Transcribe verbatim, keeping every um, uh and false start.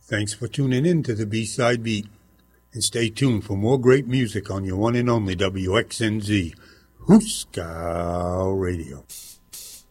Thanks for tuning in to the B-Side Beat. And stay tuned for more great music on your one and only W X N Z, Hooskow Radio.